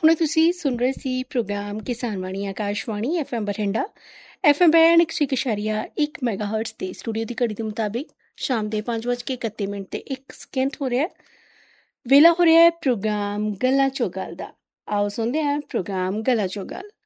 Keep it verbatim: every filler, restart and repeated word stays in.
ਹੁਣੇ ਤੁਸੀਂ ਸੁਣ ਰਹੇ ਸੀ ਪ੍ਰੋਗਰਾਮ ਕਿਸਾਨ ਵਾਣੀ Akashvani F M Bathinda F M band ਇੱਕ ਸੌ ਇੱਕ ਇਸ਼ਾਰੀਆ ਇੱਕ ਮੈਗਾ ਹਰਟਸ ਤੇ ਸਟੂਡੀਓ ਦੀ ਘੜੀ ਦੇ ਮੁਤਾਬਿਕ ਸ਼ਾਮ ਦੇ ਪੰਜ ਵੱਜ ਕੇ ਇਕੱਤੀ ਮਿੰਟ ਤੇ ਇੱਕ ਸਕਿੰਟ ਹੋ ਰਿਹਾ ਵੇਲਾ ਹੋ ਰਿਹਾ ਹੈ ਪ੍ਰੋਗਰਾਮ ਗੱਲਾਂ ਚੋ ਗੱਲ ਦਾ। ਆਓ ਸੁਣਦੇ ਹਾਂ ਪ੍ਰੋਗਰਾਮ ਗੱਲਾਂ ਚੋ ਗੱਲ।